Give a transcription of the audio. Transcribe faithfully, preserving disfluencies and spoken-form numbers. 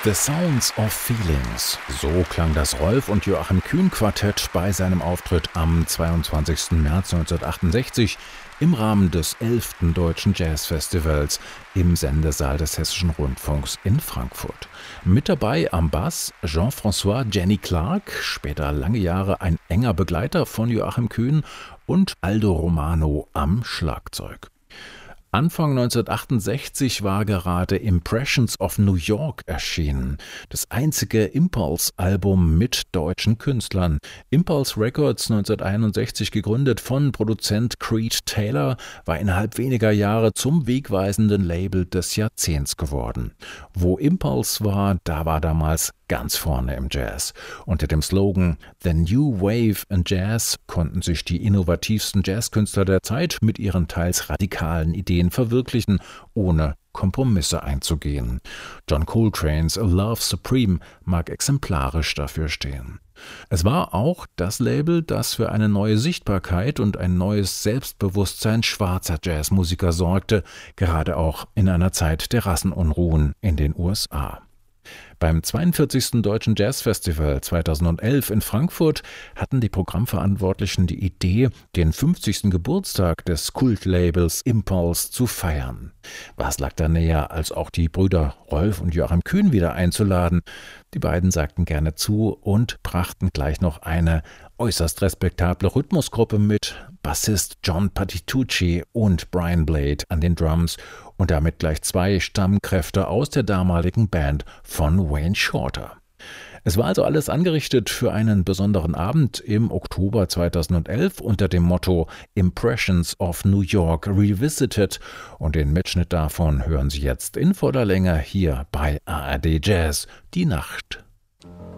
The Sounds of Feelings. So klang das Rolf und Joachim Kühn Quartett bei seinem Auftritt am zweiundzwanzigsten März neunzehnhundertachtundsechzig im Rahmen des elften Deutschen Jazzfestivals im Sendesaal des Hessischen Rundfunks in Frankfurt. Mit dabei am Bass Jean-François Jenny Clark, später lange Jahre ein enger Begleiter von Joachim Kühn, und Aldo Romano am Schlagzeug. Anfang neunzehnhundertachtundsechzig war gerade Impressions of New York erschienen, das einzige Impulse-Album mit deutschen Künstlern. Impulse Records, neunzehnhunderteinundsechzig gegründet von Produzent Creed Taylor, war innerhalb weniger Jahre zum wegweisenden Label des Jahrzehnts geworden. Wo Impulse war, da war damals ganz vorne im Jazz. Unter dem Slogan The New Wave in Jazz konnten sich die innovativsten Jazzkünstler der Zeit mit ihren teils radikalen Ideen verwirklichen, ohne Kompromisse einzugehen. John Coltrane's A Love Supreme mag exemplarisch dafür stehen. Es war auch das Label, das für eine neue Sichtbarkeit und ein neues Selbstbewusstsein schwarzer Jazzmusiker sorgte, gerade auch in einer Zeit der Rassenunruhen in den U S A. Beim zweiundvierzigsten Deutschen Jazzfestival zweitausendelf in Frankfurt hatten die Programmverantwortlichen die Idee, den fünfzigsten Geburtstag des Kultlabels Impulse zu feiern. Was lag da näher, als auch die Brüder Rolf und Joachim Kühn wieder einzuladen? Die beiden sagten gerne zu und brachten gleich noch eine äußerst respektable Rhythmusgruppe mit, Bassist John Patitucci und Brian Blade an den Drums und damit gleich zwei Stammkräfte aus der damaligen Band von Wayne Shorter. Es war also alles angerichtet für einen besonderen Abend im Oktober zweitausendelf unter dem Motto Impressions of New York Revisited, und den Mitschnitt davon hören Sie jetzt in voller Länge hier bei A R D Jazz, die Nacht